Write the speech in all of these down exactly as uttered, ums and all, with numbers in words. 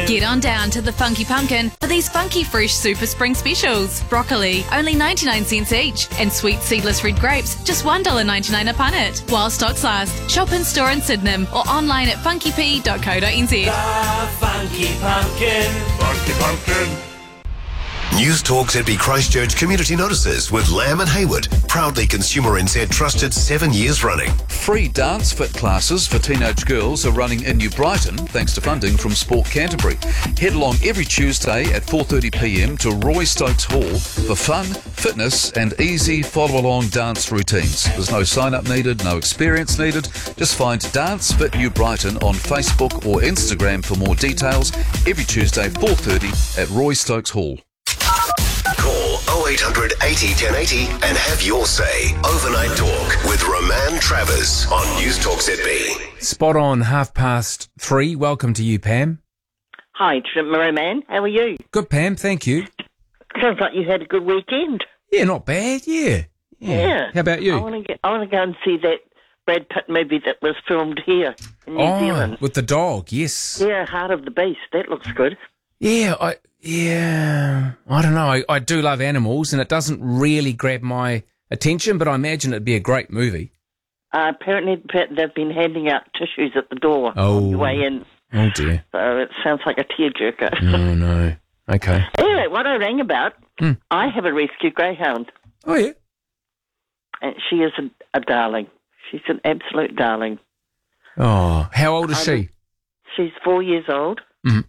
Get on down to the Funky Pumpkin for these funky fresh super spring specials. Broccoli, only ninety-nine cents each. And sweet seedless red grapes, just one dollar ninety-nine a punnet. While stocks last. Shop in store in Sydenham or online at funky p dot co dot n z. The Funky Pumpkin. Funky Pumpkin. News Talk Z B Christchurch Community Notices with Lamb and Hayward. Proudly Consumer N Z trusted seven years running. Free dance fit classes for teenage girls are running in New Brighton thanks to funding from Sport Canterbury. Head along every Tuesday at four thirty p m to Roy Stokes Hall for fun, fitness and easy follow-along dance routines. There's no sign-up needed, no experience needed. Just find Dance Fit New Brighton on Facebook or Instagram for more details. Every Tuesday, four thirty at Roy Stokes Hall. Call oh eight hundred eighty ten eighty and have your say. Overnight Talk with Roman Travers on News Talk Z B. Spot on, half past three. Welcome to you, Pam. Hi, Roman. How are you? Good, Pam. Thank you. Sounds like you had a good weekend. Yeah, not bad. Yeah. Yeah. Yeah. How about you? I want to get. I want to go and see that Brad Pitt movie that was filmed here in New oh, Zealand. with the dog. Yes. Yeah, Heart of the Beast. That looks good. Yeah, I yeah, I don't know. I, I do love animals, and it doesn't really grab my attention, but I imagine it'd be a great movie. Uh, apparently, they've been handing out tissues at the door oh. on your way in. Oh dear. So it sounds like a tearjerker. Oh no. Okay. Anyway, what I rang about, mm. I have a rescue greyhound. Oh yeah. And she is a, a darling. She's an absolute darling. Oh, how old is um, she? She's four years old. Mm.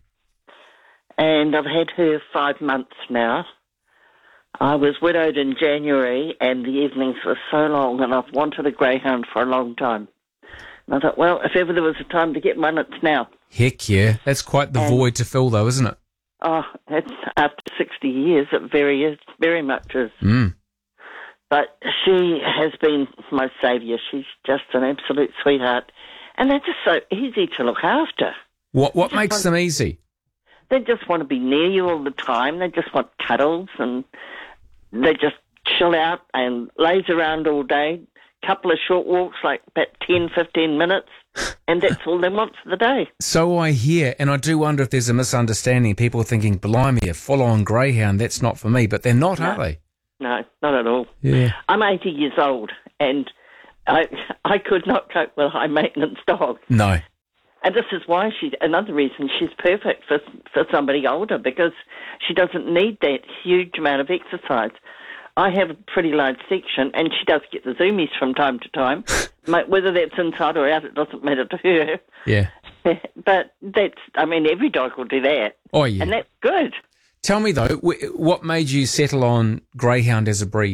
And I've had her five months now. I was widowed in January, and the evenings were so long, and I've wanted a greyhound for a long time. And I thought, well, if ever there was a time to get one, it's now. Heck yeah. That's quite the and, void to fill, though, isn't it? Oh, it's after sixty years, it very is, very much is. Mm. But she has been my saviour. She's just an absolute sweetheart. And they're just so easy to look after. What What makes want- them easy? They just want to be near you all the time. They just want cuddles, and they just chill out and laze around all day. Couple of short walks, like about ten, fifteen minutes, and that's all they want for the day. So I hear, and I do wonder if there's a misunderstanding. People are thinking, blimey, a full-on greyhound, that's not for me. But they're not, no. are they? No, not at all. Yeah. I'm eighty years old, and I I could not cope with a high-maintenance dog. No. And this is why she, another reason she's perfect for for somebody older, because she doesn't need that huge amount of exercise. I have a pretty large section, and she does get the zoomies from time to time. Whether that's inside or out, it doesn't matter to her. Yeah. But that's, I mean, every dog will do that. Oh, yeah. And that's good. Tell me, though, what made you settle on greyhound as a breed?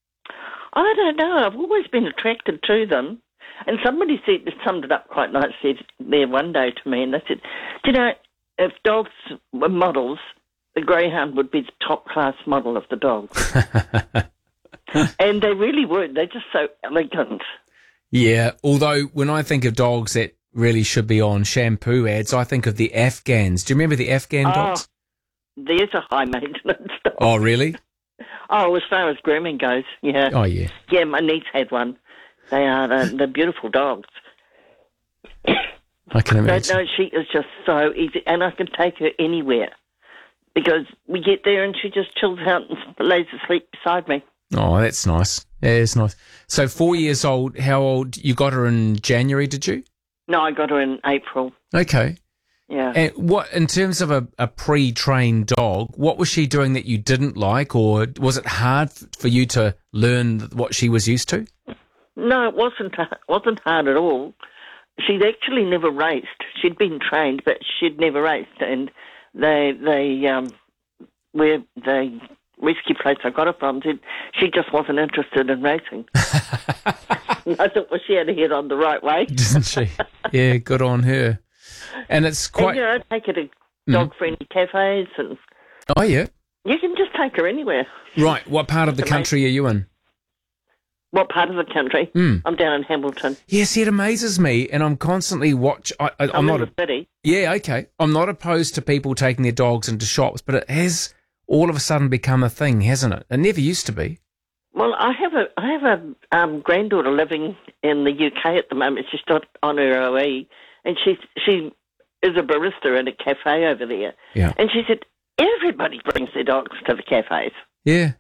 I don't know. I've always been attracted to them. And somebody said, summed it up quite nicely there one day to me, and they said, do you know, if dogs were models, the greyhound would be the top-class model of the dog. And they really would. They're just so elegant. Yeah, although when I think of dogs that really should be on shampoo ads, I think of the Afghans. Do you remember the Afghan oh, dogs? There's a high-maintenance dog. Oh, really? Oh, as far as grooming goes, yeah. Oh, yeah. Yeah, my niece had one. They are uh, they're beautiful dogs. I can imagine. But no, she is just so easy, and I can take her anywhere because we get there and she just chills out and lays asleep beside me. Oh, that's nice. Yeah, it's nice. So four years old. How old? You got her in January, did you? No, I got her in April. Okay. Yeah. And what, in terms of a, a pre-trained dog, what was she doing that you didn't like, or was it hard for you to learn what she was used to? No, it wasn't. It wasn't hard at all. She'd actually never raced. She'd been trained, but she'd never raced. And they, they, um, where the rescue place I got her from said she just wasn't interested in racing. I thought, well, she had her head on the right way, didn't she? Yeah, good on her. And it's quite. And, you know, take her to dog-friendly mm. cafes, and oh yeah, you can just take her anywhere. Right. What part of the country are you in? What part of the country? Mm. I'm down in Hamilton. Yes, it amazes me, and I'm constantly watch. I, I, I'm, I'm not in the city. Yeah, okay. I'm not opposed to people taking their dogs into shops, but it has all of a sudden become a thing, hasn't it? It never used to be. Well, I have a I have a um, granddaughter living in the U K at the moment. She's not on her O E, and she's she is a barista in a cafe over there. Yeah. And she said, everybody brings their dogs to the cafes. Yeah.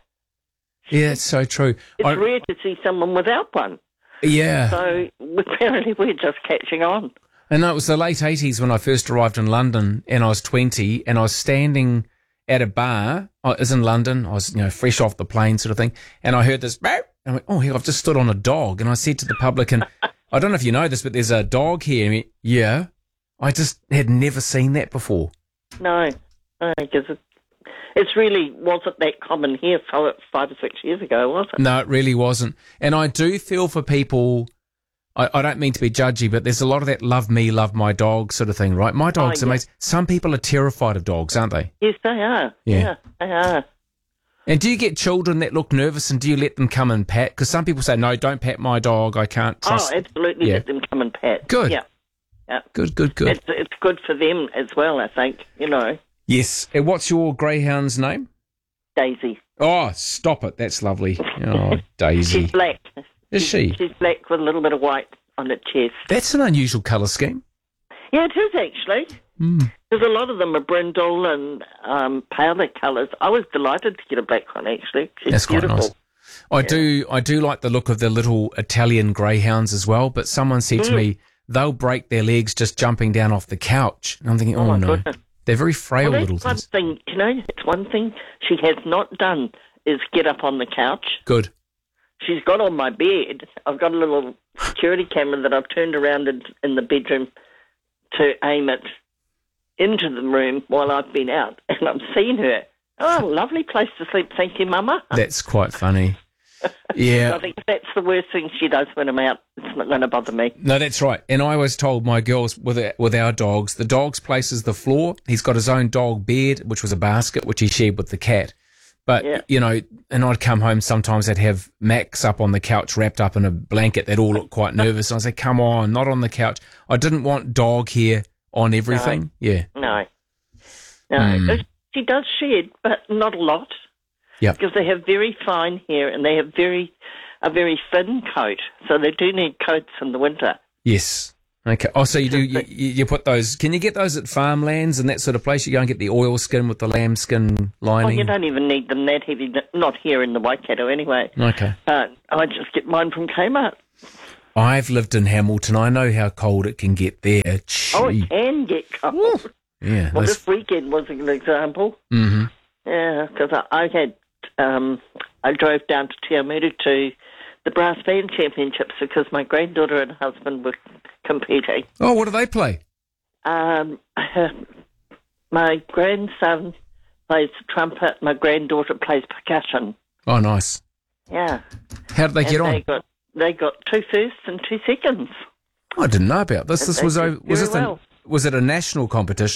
Yeah, it's so true. It's I- rare to see someone without one. Yeah. So apparently we're just catching on. And it was the late eighties when I first arrived in London, and I was twenty, and I was standing at a bar. I was in London. I was, you know, fresh off the plane sort of thing. And I heard this, and I went, oh, here, I've just stood on a dog. And I said to the publican, I don't know if you know this, but there's a dog here. And he went, yeah. I just had never seen that before. No, no, because it, it's really wasn't that common here five, five or six years ago, was it? No, it really wasn't. And I do feel for people, I, I don't mean to be judgy, but there's a lot of that love me, love my dog sort of thing, right? My dog's Oh, yeah. amazing. Some people are terrified of dogs, aren't they? Yes, they are. Yeah. Yeah, they are. And do you get children that look nervous, and do you let them come and pat? Because some people say, no, don't pat my dog. I can't trust. Oh, absolutely. Yeah. Let them come and pat. Good. Yeah. Yeah. Good, good, good. It's, it's good for them as well, I think, you know. Yes. And what's your greyhound's name? Daisy. Oh, stop it. That's lovely. Oh, Daisy. She's black. Is she? She's black with a little bit of white on her chest. That's an unusual colour scheme. Yeah, it is actually. Mm. Because a lot of them are brindle and um, paler colours. I was delighted to get a black one, actually. She's That's quite beautiful. nice. I do I do like the look of the little Italian greyhounds as well, but someone said to Mm. me they'll break their legs just jumping down off the couch. And I'm thinking, oh, Oh, my no. goodness. They're very frail Well, little that's one things. thing, you know, it's one thing she has not done is get up on the couch. Good. She's got on my bed. I've got a little security camera that I've turned around in, in the bedroom to aim it into the room while I've been out, and I'm seeing her. Oh, lovely place to sleep. Thank you, Mama. That's quite funny. Yeah. I think that's the worst thing she does when I'm out. It's not going to bother me. No, that's right. And I always told my girls with our, with our dogs, the dog's place is the floor. He's got his own dog bed, which was a basket, which he shared with the cat. But, Yeah. you know, and I'd come home sometimes, I'd have Max up on the couch wrapped up in a blanket. They'd all look quite nervous. And I said, come on, not on the couch. I didn't want dog hair on everything. Yeah. No. No. Mm. She does shed, but not a lot. Yep. Because they have very fine hair and they have very a very thin coat, so they do need coats in the winter. Yes. Okay. Oh, so you do, you, you put those, can you get those at farmlands and that sort of place? You go and get the oil skin with the lambskin Oh, lining? you don't even need them that heavy, not here in the Waikato anyway. Okay. Uh, I just get mine from Kmart. I've lived in Hamilton. I know how cold it can get there. Oh, Gee. it can get cold. Yeah. Well, that's- this weekend was an example. Mhm. Yeah, because I, I had, um, I drove down to Te Awamutu to the Brass Band Championships because my granddaughter and husband were competing. Oh, what do they play? Um, my grandson plays trumpet. My granddaughter plays percussion. Oh, nice. Yeah. How did they And get on? They got, they got two firsts and two seconds. I didn't know about this. And This they was did over, was very this an- well. was it a national competition?